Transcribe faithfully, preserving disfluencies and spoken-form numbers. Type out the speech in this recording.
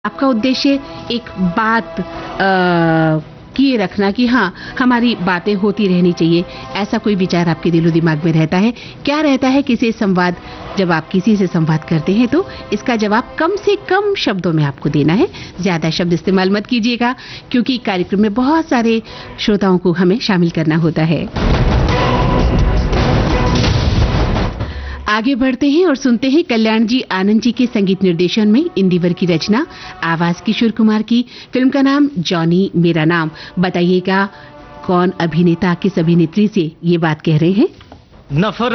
आपका उद्देश्य एक बात आ, किए रखना कि हाँ हमारी बातें होती रहनी चाहिए, ऐसा कोई विचार आपके दिलो दिमाग में रहता है क्या? रहता है किसी संवाद, जब आप किसी से संवाद करते हैं तो इसका जवाब कम से कम शब्दों में आपको देना है, ज्यादा शब्द इस्तेमाल मत कीजिएगा क्योंकि कार्यक्रम में बहुत सारे श्रोताओं को हमें शामिल करना होता है। आगे बढ़ते हैं और सुनते हैं कल्याण जी आनंद जी के संगीत निर्देशन में इंदिवर की रचना, आवाज किशोर कुमार की। फिल्म का नाम जॉनी मेरा नाम। बताइएगा कौन अभिनेता किस अभिनेत्री से ये बात कह रहे हैं? नफरत